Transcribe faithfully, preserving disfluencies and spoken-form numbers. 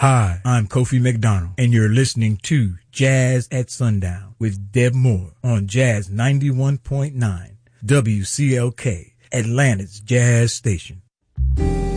Hi, I'm Kofi McDonald, and you're listening to Jazz at Sundown with Deb Moore on Jazz ninety-one point nine W C L K, Atlanta's Jazz Station.